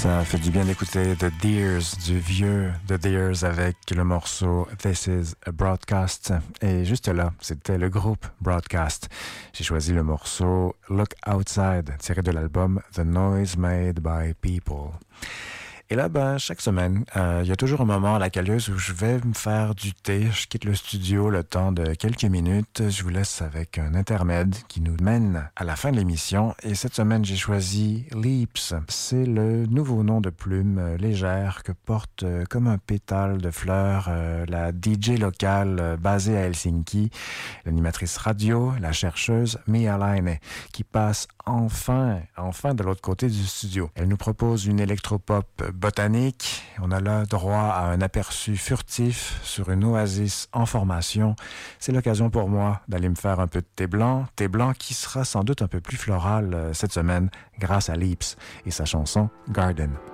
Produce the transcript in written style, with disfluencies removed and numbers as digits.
Ça fait du bien d'écouter The Deers, du vieux The Deers avec le morceau This Is a Broadcast. Et juste là, c'était le groupe Broadcast. J'ai choisi le morceau Look Outside, tiré de l'album The Noise Made by People. Et là, chaque semaine, il y a toujours un moment à la Calieuse où je vais me faire du thé. Je quitte le studio le temps de quelques minutes. Je vous laisse avec un intermède qui nous mène à la fin de l'émission. Et cette semaine, j'ai choisi Leaps. C'est le nouveau nom de plume légère que porte comme un pétale de fleurs la DJ locale basée à Helsinki, l'animatrice radio, la chercheuse Mia Laine, qui passe enfin de l'autre côté du studio. Elle nous propose une électropop botanique. On a là droit à un aperçu furtif sur une oasis en formation. C'est l'occasion pour moi d'aller me faire un peu de thé blanc qui sera sans doute un peu plus floral cette semaine grâce à Leaps et sa chanson Garden.